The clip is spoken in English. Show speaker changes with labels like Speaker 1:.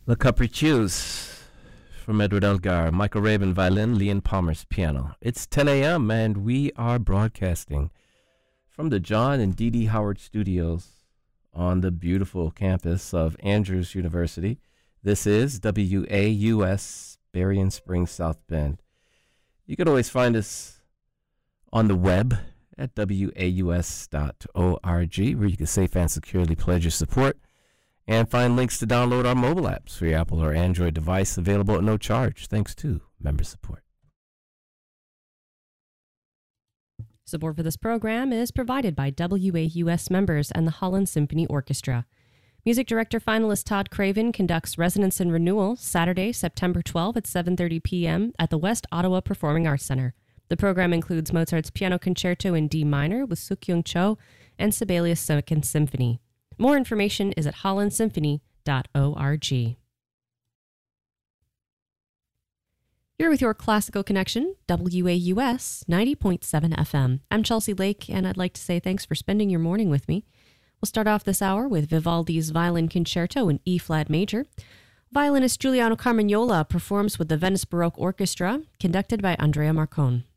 Speaker 1: Le Capriccios from Edward Elgar, Michael Rabin violin, Leon Palmer's piano. It's 10 a.m. and we are broadcasting from the John and Dee Dee Howard Studios on the beautiful campus of Andrews University. This is WAUS, Berrien Springs, South Bend. You can always find us on the web at waus.org, where you can safe and securely pledge your support and find links to download our mobile apps for your Apple or Android device, available at no charge, thanks to member support.
Speaker 2: Support for this program is provided by WAUS members and the Holland Symphony Orchestra. Music director finalist Todd Craven conducts Resonance and Renewal Saturday, September 12 at 7:30 p.m. at the West Ottawa Performing Arts Center. The program includes Mozart's Piano Concerto in D minor with Suk-Young Cho and Sibelius Second Symphony. More information is at hollandsymphony.org. You're with your Classical Connection, WAUS 90.7 FM. I'm Chelsea Lake, and I'd like to say thanks for spending your morning with me. We'll start off this hour with Vivaldi's Violin Concerto in E-flat major. Violinist Giuliano Carmagnola performs with the Venice Baroque Orchestra, conducted by Andrea Marcon.